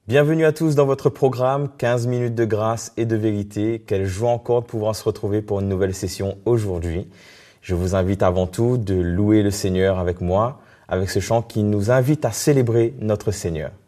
Bienvenue à tous dans votre programme 15 minutes de grâce et de vérité. Quelle joie encore de pouvoir se retrouver pour une nouvelle session aujourd'hui. Je vous invite avant tout de louer le Seigneur avec moi, avec ce chant qui nous invite à célébrer notre Seigneur.